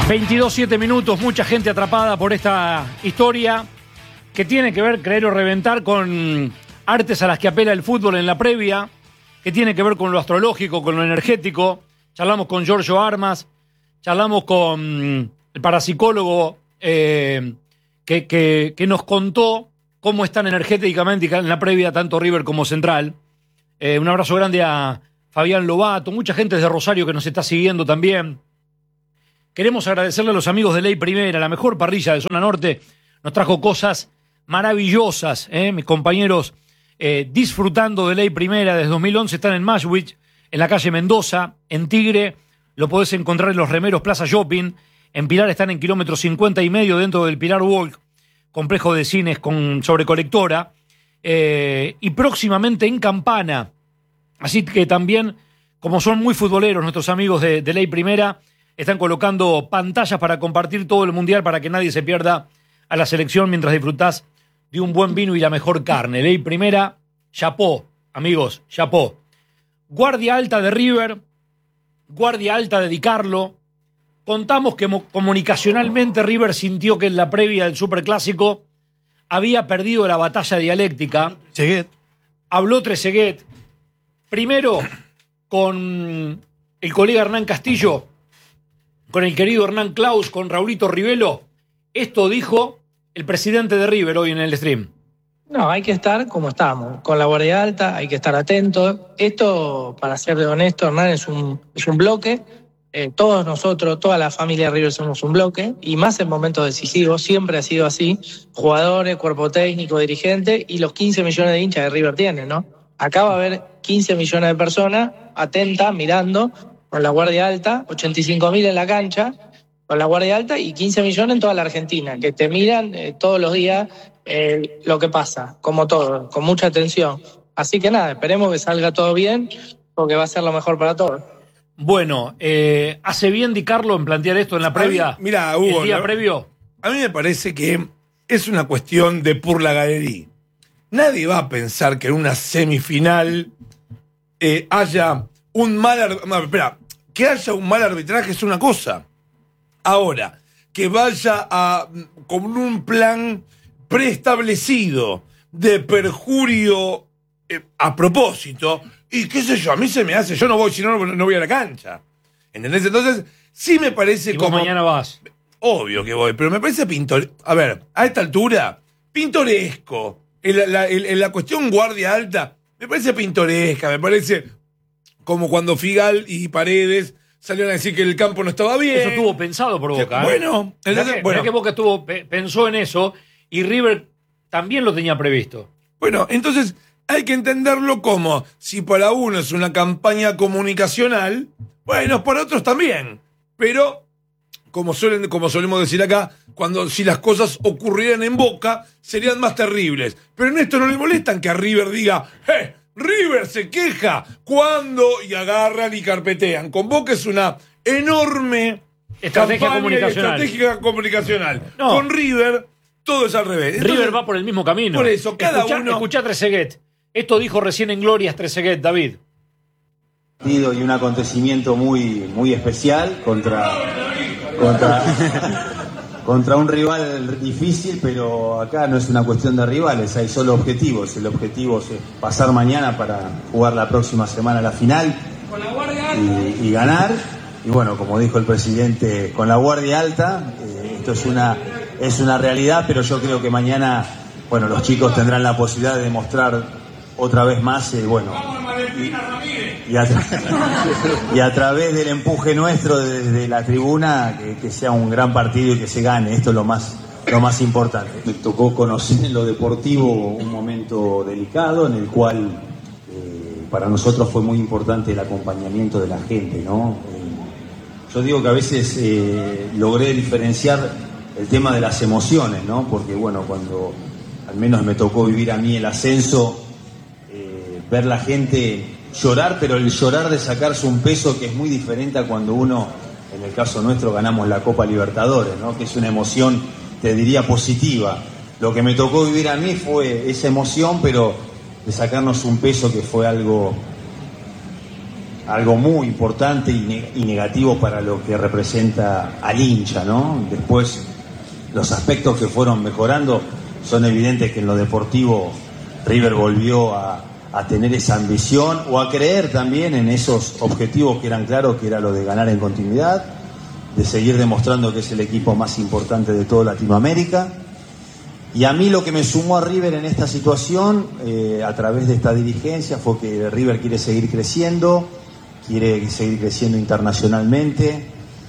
22:07 minutos, mucha gente atrapada por esta historia que tiene que ver, creer o reventar, con artes a las que apela el fútbol en la previa, que tiene que ver con lo astrológico, con lo energético. Charlamos con Giorgio Armas, charlamos con el parapsicólogo que nos contó cómo están energéticamente en la previa tanto River como Central. Un abrazo grande a Fabián Lobato, mucha gente desde Rosario que nos está siguiendo también. Queremos agradecerle a los amigos de Ley Primera, la mejor parrilla de Zona Norte. Nos trajo cosas maravillosas, mis compañeros disfrutando de Ley Primera. Desde 2011 están en Mashwich, en la calle Mendoza. En Tigre lo podés encontrar en Los Remeros Plaza Shopping. En Pilar están en kilómetro 50,5 dentro del Pilar Walk, complejo de cines con sobrecolectora. Y próximamente en Campana. Así que también, como son muy futboleros nuestros amigos de Ley Primera, están colocando pantallas para compartir todo el mundial para que nadie se pierda a la selección mientras disfrutás de un buen vino y la mejor carne. Ley Primera, chapó, amigos, chapó. Guardia alta de River, guardia alta de Di Carlo. Contamos que comunicacionalmente River sintió que en la previa del Superclásico había perdido la batalla dialéctica. Trezeguet. Habló Trezeguet. Primero con el colega Hernán Castillo, con el querido Hernán Claus, con Raulito Rivelo. Esto dijo el presidente de River hoy en el stream. No, hay que estar como estamos, con la guardia alta, hay que estar atentos. Esto, para ser honesto, Hernán, es un bloque. Todos nosotros, toda la familia de River somos un bloque, y más en momentos decisivos, siempre ha sido así. Jugadores, cuerpo técnico, dirigente, y los 15 millones de hinchas de River tienen, ¿no? Acá va a haber 15 millones de personas atentas, mirando, con la guardia alta, 85.000 en la cancha, con la guardia alta, y 15 millones en toda la Argentina, que te miran todos los días lo que pasa, como todo, con mucha atención. Así que nada, esperemos que salga todo bien, porque va a ser lo mejor para todos. Bueno, ¿hace bien Di Carlo en plantear esto en la previa? Mira, Hugo, el día previo. A mí me parece que es una cuestión de pur la galería. Nadie va a pensar que en una semifinal haya un mal... que haya un mal arbitraje es una cosa. Ahora, que vaya con un plan preestablecido de perjurio a propósito, y qué sé yo, a mí se me hace, yo no voy, si no, no voy a la cancha. ¿Entendés? Entonces, sí me parece y como... vos mañana vas. Obvio que voy, pero me parece pintoresco. A ver, a esta altura, pintoresco. En la cuestión guardia alta, me parece pintoresca, me parece como cuando Figal y Paredes salieron a decir que el campo no estaba bien. Eso estuvo pensado por Boca. Bueno, mirá que Boca pensó en eso y River también lo tenía previsto. Bueno, entonces hay que entenderlo como, si para uno es una campaña comunicacional, bueno, para otros también. Pero, como solemos decir acá, si las cosas ocurrieran en Boca, serían más terribles. Pero en esto no le molestan que a River diga, River se queja cuando, y agarran y carpetean. Con Boca es una enorme estrategia comunicacional. No. Con River todo es al revés. Entonces, River va por el mismo camino. Por eso, Escuchá Trezeguet. Esto dijo recién en Glorias Trezeguet, David. Y un acontecimiento muy especial contra un rival difícil, pero acá no es una cuestión de rivales, hay solo objetivos. El objetivo es pasar mañana para jugar la próxima semana la final y ganar. Y bueno, como dijo el presidente, con la guardia alta, esto es una realidad, pero yo creo que mañana, bueno, los chicos tendrán la posibilidad de demostrar otra vez más, y a través del empuje nuestro desde la tribuna, que sea un gran partido y que se gane. Esto es lo más importante. Me tocó conocer en lo deportivo un momento delicado en el cual para nosotros fue muy importante el acompañamiento de la gente, ¿no? Yo digo que a veces logré diferenciar el tema de las emociones, ¿no? Porque bueno, cuando al menos me tocó vivir a mí el ascenso, ver la gente llorar, pero el llorar de sacarse un peso que es muy diferente a cuando uno, en el caso nuestro, ganamos la Copa Libertadores, ¿no? Que es una emoción, te diría, positiva. Lo que me tocó vivir a mí fue esa emoción, pero de sacarnos un peso que fue algo algo muy importante y negativo para lo que representa al hincha, ¿no? Después, los aspectos que fueron mejorando son evidentes que en lo deportivo River volvió a tener esa ambición o a creer también en esos objetivos que eran claros, que era lo de ganar en continuidad, de seguir demostrando que es el equipo más importante de toda Latinoamérica. Y a mí lo que me sumó a River en esta situación, a través de esta dirigencia, fue que River quiere seguir creciendo internacionalmente.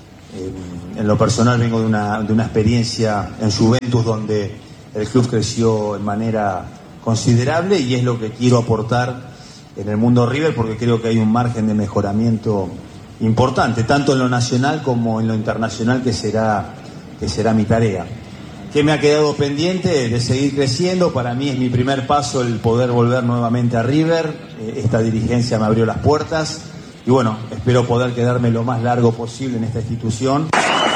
En lo personal vengo de una experiencia en Juventus donde el club creció de manera considerable y es lo que quiero aportar en el mundo River, porque creo que hay un margen de mejoramiento importante, tanto en lo nacional como en lo internacional, que será mi tarea. ¿Qué me ha quedado pendiente? De seguir creciendo. Para mí es mi primer paso el poder volver nuevamente a River. Esta dirigencia me abrió las puertas y bueno, espero poder quedarme lo más largo posible en esta institución.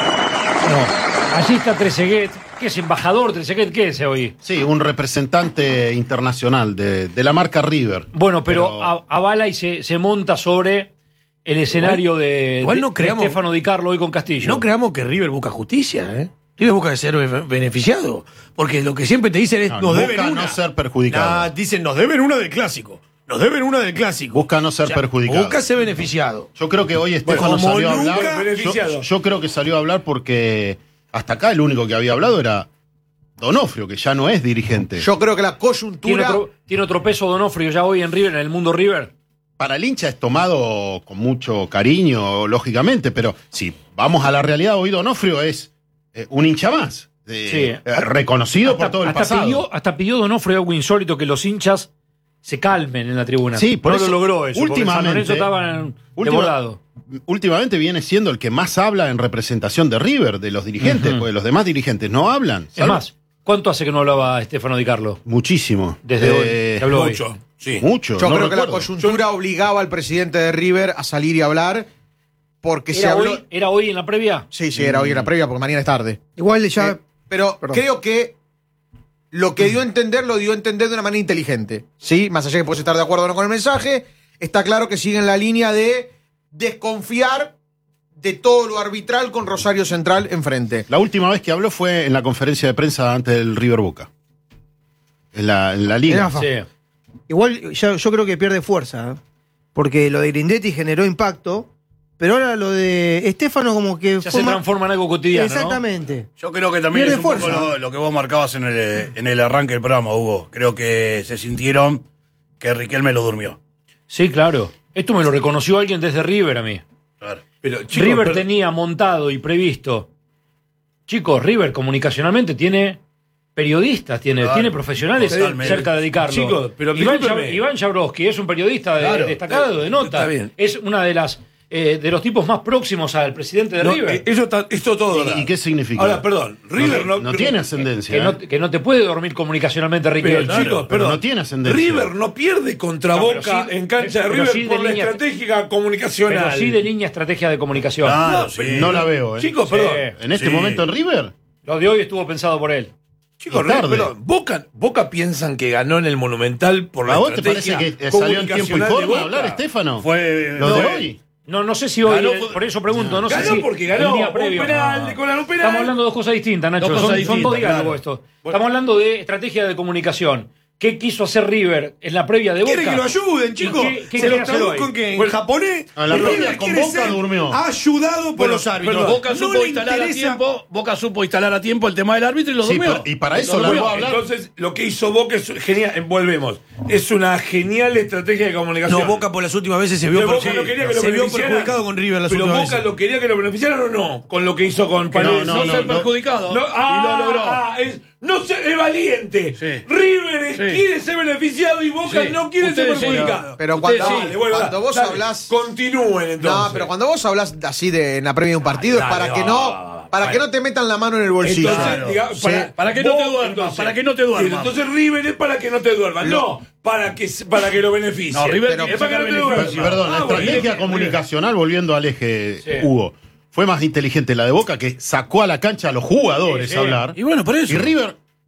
Allí está Trezeguet. ¿Qué es embajador Trezeguet? ¿Qué es hoy? Sí, un representante internacional de la marca River. Bueno, pero avala y se monta sobre el escenario de Stefano Di Carlo hoy con Castillo. No creamos que River busca justicia, ¿eh? River busca ser beneficiado. Porque lo que siempre te dicen es nos deben una. No ser perjudicado. Dicen nos deben una del clásico. Nos deben una del clásico. Busca no ser perjudicado. Busca ser beneficiado. Yo creo que hoy Stefano salió a hablar. Yo creo que salió a hablar porque hasta acá el único que había hablado era Donofrio, que ya no es dirigente. Yo creo que la coyuntura... ¿Tiene otro peso Donofrio ya hoy en River, en el mundo River? Para el hincha es tomado con mucho cariño, lógicamente, pero si vamos a la realidad, hoy Donofrio es un hincha más. Reconocido por todo el pasado. Hasta pidió Donofrio algo insólito, que los hinchas se calmen en la tribuna. Sí, por eso lo logró eso. Últimamente estaban desbordados. Últimamente viene siendo el que más habla en representación de River, de los dirigentes, porque los demás dirigentes no hablan. Es más, ¿cuánto hace que no hablaba Stefano Di Carlo? Muchísimo. Desde hoy. Que habló Mucho. hoy. Sí. Mucho. Yo creo que la coyuntura obligaba al presidente de River a salir y hablar porque se habló... ¿Era hoy en la previa? Sí, era hoy en la previa porque mañana es tarde. Igual ya... Pero creo que lo que dio a entender, lo dio a entender de una manera inteligente. ¿Sí? Más allá de que puedes estar de acuerdo o no con el mensaje, está claro que sigue en la línea de desconfiar de todo lo arbitral con Rosario Central enfrente. La última vez que habló fue en la conferencia de prensa antes del River Boca. En la liga. Sí. Igual yo creo que pierde fuerza, ¿eh? Porque lo de Grindetti generó impacto, pero ahora lo de Stefano como que... Ya se transforma en algo cotidiano, exactamente. ¿no? Yo creo que también Pierde es un poco fuerza. lo que vos marcabas en el arranque del programa, Hugo. Creo que se sintieron que Riquelme lo durmió. Sí, claro. Esto me lo reconoció alguien desde River a mí. Claro. Pero, chicos, River tenía montado y previsto. Chicos, River comunicacionalmente tiene periodistas, tiene profesionales Totalmente. cerca de Di Carlo. Chicos, pero Iván Jabrowski es un periodista destacado, de nota. Está bien. Es una de las de los tipos más próximos al presidente de River. Esto todo. ¿Y qué significa? Ahora, perdón, River no tiene ascendencia. Que no te puede dormir comunicacionalmente Riquelme. Pero, chicos, pero perdón, no tiene ascendencia. River no pierde contra No, pero Boca sí- en cancha de pero River sí de por la línea- estratégica comunicacional. Pero sí de niña estrategia de comunicación. Claro, No la veo, ¿eh? Chicos, Sí. perdón. En este momento en River. Lo de hoy estuvo pensado por él. Chicos, Y tarde. perdón, Boca piensan que ganó en el Monumental por la ¿A vos te estrategia parece que salió en tiempo y comunicacional de forma Boca. a hablar, Estefano? Fue Lo de hoy. No sé si hoy, Ganó, por eso pregunto, no sé ganó si porque ganó el día un previo. penal, con un penal. Estamos hablando de dos cosas distintas, Nacho. Dos cosas Son distintas, dos diálogos claro. esto. Estamos hablando de estrategia de comunicación. ¿Qué quiso hacer River en la previa de Boca? Quieren que lo ayuden, chicos. ¿Y qué Se quiere lo hacer hoy? traduzco en Bueno, japonés. a la River previa con quiere Boca ser durmió. ayudado por los árbitros. Pero Boca No supo le instalar a interesa- tiempo. Boca supo instalar a tiempo el tema del árbitro y lo Sí, durmió. y para eso Lo largó durmió. a hablar. Entonces, lo que hizo Boca es genial. Volvemos. Es una genial estrategia de comunicación. No, Boca por las últimas veces se vio, Pero Boca no quería que lo se vio beneficiara. perjudicado con River las Pero últimas Boca veces. lo quería que lo beneficiaran o no, con lo que hizo con Paredes. No ser perjudicado. No, y lo logró. es valiente. Sí. River Sí. quiere ser beneficiado y Boca Sí. no quiere ser Ustedes sí. perjudicado. Pero cuando, Dale, bueno, cuando vos dale, hablás... Continúen entonces. No, pero cuando vos hablas así en la previa de un partido Dale, es para que va, no va. para que no te metan la mano en el bolsillo. Entonces, Claro. diga, Sí. Para que no te vos, duermas, entonces, para que no te duermas. Entonces River es para que no te duermas. No, para que lo beneficie. No, River Pero tiene es para que no te que duermas. beneficiar. Perdón, la bueno, estrategia comunicacional, volviendo al eje, Sí. Hugo, fue más inteligente la de Boca, que sacó a la cancha a los jugadores Sí, a hablar. Y bueno, por eso. Y River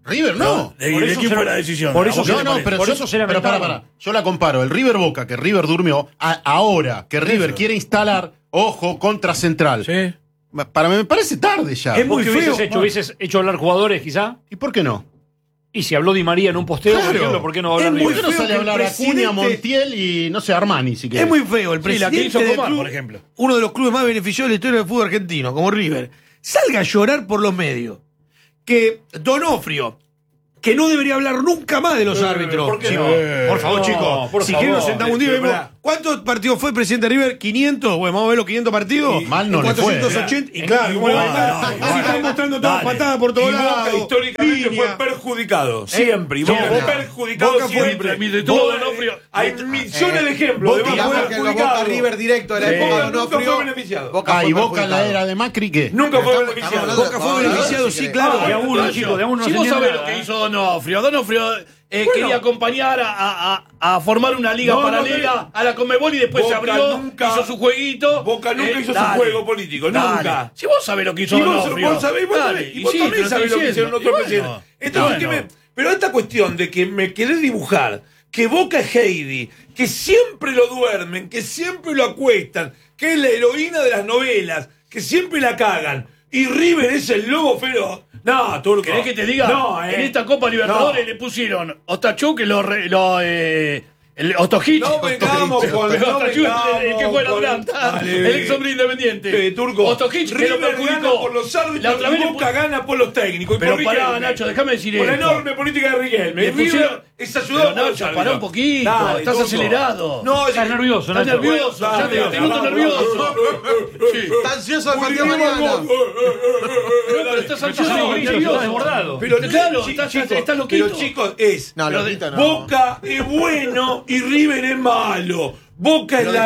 River no. ¿De Por eso quién será- fue la decisión? por eso ¿A vos qué No, te no, parece? pero Por yo, eso será pero ventaja. para. Yo la comparo. El River Boca, que River durmió, ahora que River quiere instalar, ojo, contra Central. Sí. Me parece tarde ya. Es muy ¿Vos qué hubieses feo. hecho? ¿Hubieses hecho hablar jugadores quizá? ¿Y por qué no? Y si habló Di María en un posteo, por Claro. ejemplo, ¿por qué no va a hablar Es muy River? ¿Por qué no feo sale a que el hablar Acuña, presidente- Montiel y, no sé, Armani, si Es querés? muy feo. El Sí, la presidente que hizo del Coman, club, por ejemplo. uno de los clubes más beneficiados de la historia del fútbol argentino, como River, salga a llorar por los medios. Que Donofrio, que no debería hablar nunca más de los árbitros. ¿por qué Sí, no? Por favor, No, chicos. por si favor. quieren nos sentamos un día y vemos. Esperá. ¿Cuántos partidos fue presidente de River? 500. Bueno, vamos a ver los 500 partidos. Mal no le fue. 480. Y claro, Y bueno, Boca- si están mostrando todas Dale. patadas por Y todos Boca lados. históricamente línea. fue perjudicado. Siempre. Y Boca Siempre. fue perjudicado Boca fue- siempre. mientras tuvo Boca- Donofrio- Hay millones de ejemplos de Boca Boca fue que los Boca perjudicado. River directo de la Sí. época de Boca nunca Donofrio. fue beneficiado. Boca Ah, fue y Boca en la perjudicado. era de Macri, ¿qué? Nunca fue Estamos beneficiado. hablando de- Boca fue ahora, beneficiado, si sí, querés. claro. De a uno, chicos, de a uno. Si se vos entiende sabés lo nada, que hizo Donofrio quería acompañar a formar una liga No, no, paralela a la Conmebol y después se Boca abrió, nunca- hizo su jueguito. Boca nunca hizo su dale, juego político, dale. nunca. Si vos sabés lo que hizo Y vos, Donofrio. vos sabés, vos dale, sabés, y vos sí, también te sabés lo que estoy hicieron diciendo. otros Y presidentes. bueno, Entonces, y bueno. pero esta cuestión de que me querés dibujar que Boca es Heidi, que siempre lo duermen, que siempre lo acuestan, que es la heroína de las novelas, que siempre la cagan, y River es el lobo feroz. No, Turco. ¿Querés que te diga? No, En esta Copa Libertadores No. le pusieron Ostachuk, que el Ostojic. No vengamos con- Pero no Ostojic, el que vengamos fue la con- Duranta, Dale. el ex hombre independiente. Sí, Turco. Ostojic, que lo River perjudicó. gana por los La árbitros otra y vez le Boca gana por los técnicos. Y Pero por pará, Riquelme. Nacho, déjame decir Por la esto. enorme política de Riquelme. Le Y River pusieron- es ayudado Pero, por los Nacho, árbitros. pará un poquito, Dale, estás Turco. acelerado. No, Estás nervioso, Estás Nacho. nervioso, ya Dale, te noto dale, nervioso. Sí. Está ansioso el partido mañana. No, pero estás ansioso y Estás nervioso. desbordado. Pero Claro, chicos, estás loquito. pero chicos, es No, Pero loquito no. Boca es bueno y River es malo. Boca es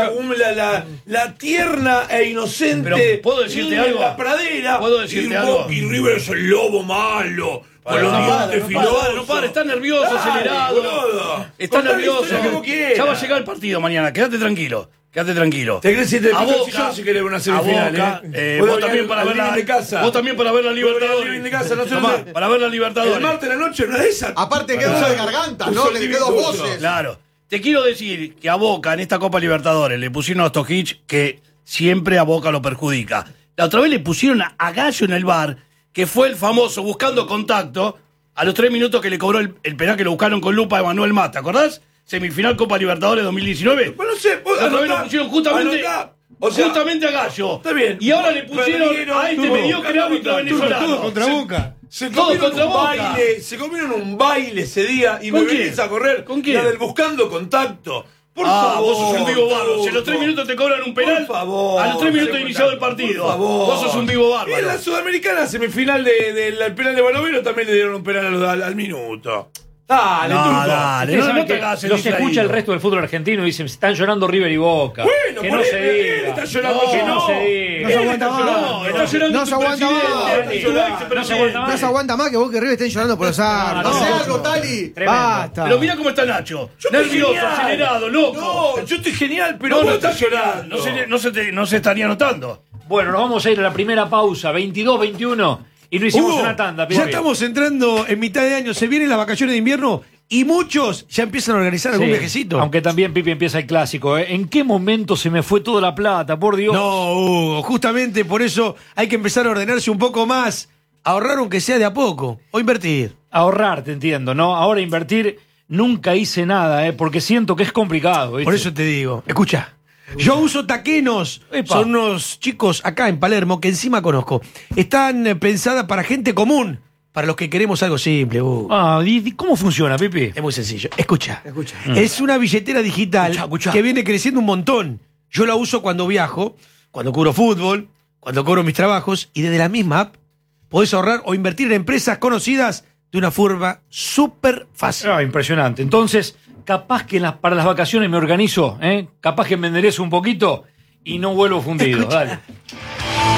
la tierna e inocente. Pero, ¿puedo decirte niña de algo? la pradera. ¿Puedo decirte y algo? Y River es el lobo malo. Con los dientes filosos. No para, está nervioso, Dale, acelerado. boludo. Está Contá la nervioso. historia que vos quieras. Ya va a llegar el partido mañana, quédate tranquilo. Quédate tranquilo. Te crees que te A pica el Boca, sillón si querés una a semifinal, Boca, Vos vos también para ver la de casa. Vos también para ver la Vos al Libertadores. living de casa, no sé Tomá, dónde- para ver la Libertadores. El martes de la noche no es esa. Aparte quedó de garganta, ¿no? Le quedó dos voces. Claro. Te quiero decir que a Boca en esta Copa Libertadores le pusieron a Ostojic, que siempre a Boca lo perjudica. La otra vez le pusieron a Gallo en el bar, que fue el famoso buscando contacto, a los 3 minutos que le cobró el penal que lo buscaron con lupa a Emanuel Mata. ¿Acordás? Semifinal Copa Libertadores 2019. Bueno, no sé, vos La otra vez lo anotá, pusieron justamente, anotá. O sea, justamente a Gallo. está bien. Y ahora le pusieron Perdieron, a este tuvo, mediocre árbitro venezolano. Todo contra Boca. Se Todo comieron contra un Boca. baile, se comieron un baile ese día y ¿Con me quién? venís a correr. ¿Con quién? La del buscando contacto. Por Ah, favor. vos sos un vivo bárbaro. Si a los 3 Turco. minutos te cobran un penal, Por favor. a los 3 minutos de iniciado el partido. Por favor. Vos sos un vivo bárbaro. Y en la Sudamericana semifinal del penal de Banovero también le dieron un penal al minuto. Dale, No, Turco. dale. Ustedes saben no te que hagas el los distraído. escucha el resto del fútbol argentino y dicen, están llorando River y Boca. Bueno, que por no ahí, se él diga. está llorando que que no no. se diga. No se aguanta más. No, está llorando No tu se aguanta presidente, más. tu expresidente. No se aguanta más. No se aguanta más que Boca y River estén llorando por los árbitros. Hace no. algo, Tali. Tremendo. Basta. Pero mira cómo está Nacho. Yo estoy Nervioso, genial. acelerado, loco. No, yo estoy genial, pero No, vos no estás está llorando. No se estaría notando. Bueno, nos vamos a ir a la primera pausa, 22-21, y no hicimos Hugo, una tanda. ya Pipi. estamos entrando en mitad de año, se vienen las vacaciones de invierno y muchos ya empiezan a organizar algún Sí, viajecito. Aunque también, Pipi, empieza el clásico. ¿Eh? ¿En qué momento se me fue toda la plata? Por Dios. No, Hugo, justamente por eso hay que empezar a ordenarse un poco más, ahorrar aunque sea de a poco, o invertir. Ahorrar, te entiendo, ¿no? Ahora invertir, nunca hice nada, porque siento que es complicado. ¿viste? Por eso te digo, escucha. Yo uso taquenos. Epa. Son unos chicos acá en Palermo que encima conozco. Están pensadas para gente común, para los que queremos algo simple. Ah, ¿y cómo funciona, Pipi? Es muy sencillo. Escucha. Es una billetera digital que viene creciendo un montón. Yo la uso cuando viajo, cuando cubro fútbol, cuando cobro mis trabajos, y desde la misma app podés ahorrar o invertir en empresas conocidas de una forma súper fácil. Ah, impresionante. Entonces, capaz que para las vacaciones me organizo, ¿eh? Capaz que me enderezo un poquito y no vuelvo fundido. Escucha. Dale.